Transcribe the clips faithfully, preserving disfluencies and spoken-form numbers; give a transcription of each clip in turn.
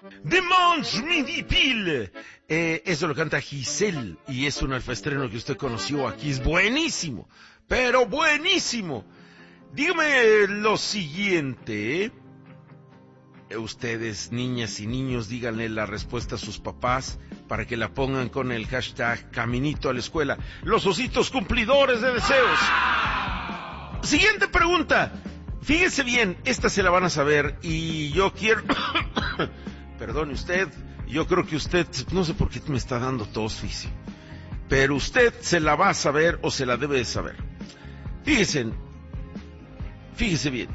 Dimanche midi pile. Eh, eso lo canta Giselle y es un alfaestreno que usted conoció aquí. Es buenísimo, pero buenísimo. Dígame lo siguiente, ¿eh? Ustedes, niñas y niños, díganle la respuesta a sus papás para que la pongan con el hashtag Caminito a la Escuela. Los ositos cumplidores de deseos. Siguiente pregunta. Fíjese bien, esta se la van a saber y yo quiero... Perdone usted, yo creo que usted... No sé por qué me está dando tos, físico. Pero usted se la va a saber o se la debe de saber. Fíjese, fíjese bien.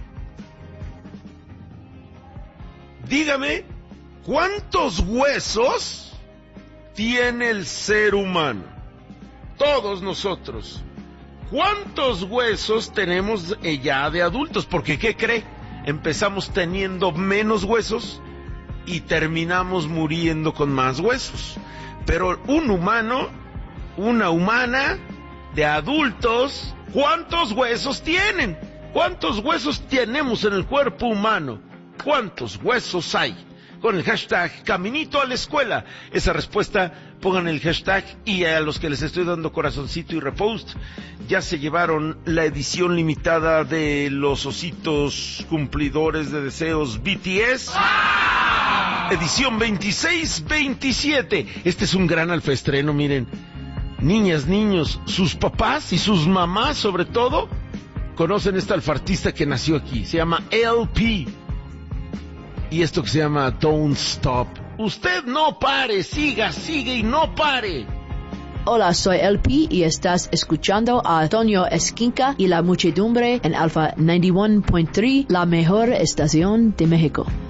Dígame, ¿cuántos huesos tiene el ser humano? Todos nosotros. ¿Cuántos huesos tenemos ya de adultos? Porque, ¿qué cree? Empezamos teniendo menos huesos y terminamos muriendo con más huesos. Pero un humano, una humana de adultos, ¿cuántos huesos tienen? ¿Cuántos huesos tenemos en el cuerpo humano? ¿Cuántos huesos hay? Con el hashtag Caminito a la Escuela. Esa respuesta, pongan el hashtag, y a los que les estoy dando corazoncito y repost, ya se llevaron la edición limitada de los ositos cumplidores de deseos B T S. Edición veintiséis veintisiete. Este es un gran alfaestreno, miren. Niñas, niños, sus papás y sus mamás sobre todo, conocen esta alfartista que nació aquí. Se llama L P. Y esto que se llama Don't Stop. Usted no pare, siga, sigue y no pare. Hola, soy L P y estás escuchando a Toño Esquinca y la muchedumbre en Alfa noventa y uno punto tres, la mejor estación de México.